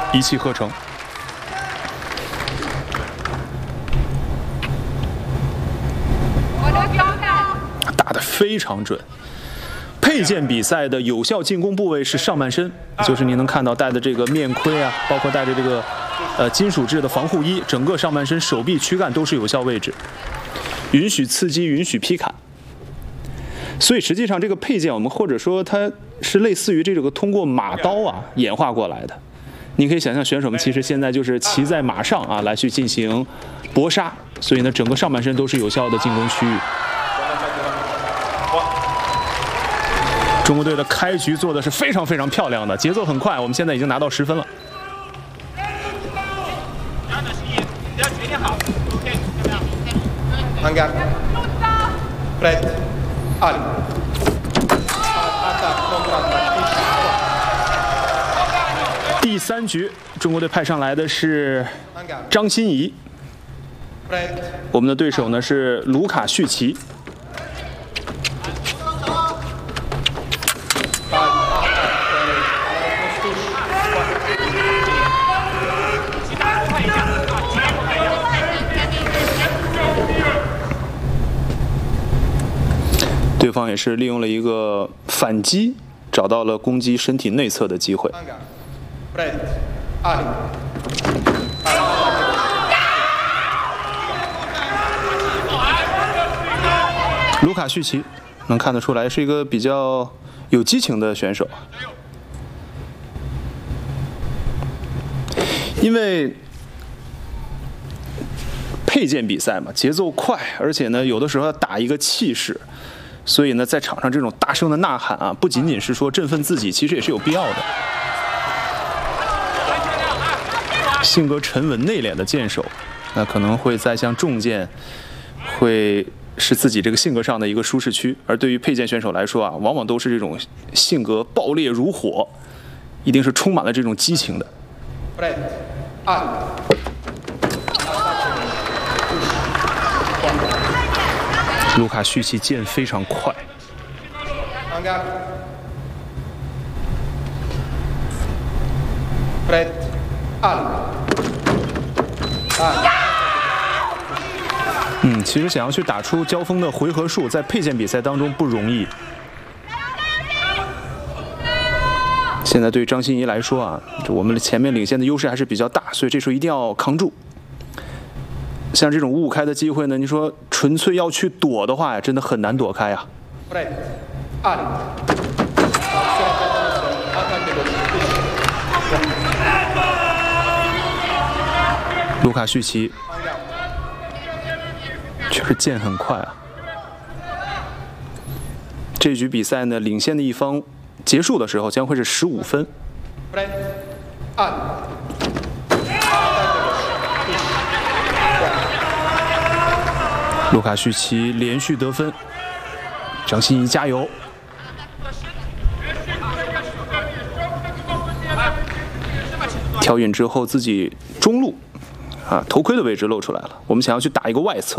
一气呵成。打得非常准。佩剑比赛的有效进攻部位是上半身，就是你能看到戴的这个面盔啊，包括戴着这个金属制的防护衣，整个上半身、手臂、躯干都是有效位置，允许刺击，允许劈砍。所以实际上这个佩剑，我们或者说它是类似于这个通过马刀啊演化过来的。你可以想象，选手们其实现在就是骑在马上啊来去进行搏杀，所以呢，整个上半身都是有效的进攻区域。中国队的开局做的是非常非常漂亮的，节奏很快，我们现在已经拿到10分了。 Hangar. Pred. Ali. 第3局，中国队派上来的是张欣怡，我们的对手呢是卢卡绪奇。对方也是利用了一个反击，找到了攻击身体内侧的机会。卢卡绪奇能看得出来是一个比较有激情的选手，因为佩剑比赛嘛，节奏快，而且呢，有的时候要打一个气势。所以呢，在场上这种大声的呐喊啊，不仅仅是说振奋自己，其实也是有必要的。性格沉稳内敛的剑手，那可能会在像重剑，会是自己这个性格上的一个舒适区。而对于佩剑选手来说啊，往往都是这种性格爆裂如火，一定是充满了这种激情的。卢卡绪奇剑非常快。其实想要去打出交锋的回合数，在佩剑比赛当中不容易。现在对于张欣怡来说啊，我们前面领先的优势还是比较大，所以这时候一定要扛住。像这种5-5开的机会呢，你说纯粹要去躲的话呀，真的很难躲开呀。卢卡绪奇确实剑很快啊。这局比赛呢，领先的一方结束的时候将会是15分。卢卡绪奇连续得分，张欣怡加油！调引之后，自己中路啊头盔的位置露出来了，我们想要去打一个外侧。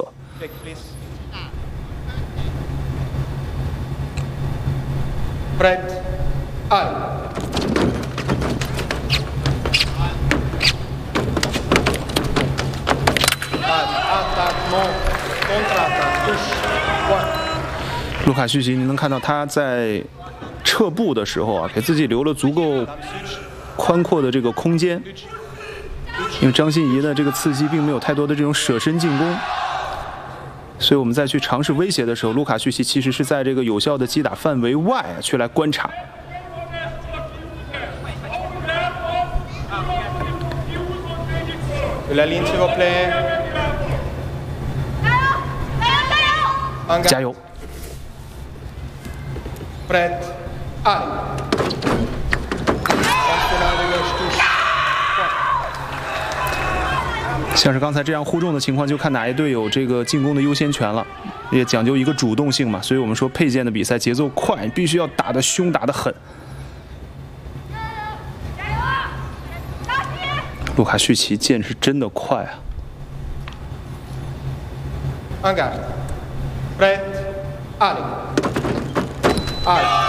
卢卡绪奇，你能看到他在撤步的时候啊，给自己留了足够宽阔的这个空间。因为张欣怡的这个刺激并没有太多的这种舍身进攻，所以我们再去尝试威胁的时候，卢卡绪奇其实是在这个有效的击打范围外去来观察。加油！像是刚才这样互重的情况，就看哪一队有这个进攻的优先权了，也讲究一个主动性嘛。所以我们说佩剑的比赛节奏快，必须要打得凶，打得狠。卢卡绪奇剑是真的快啊！ Hangar. Pred. Ali. Ali.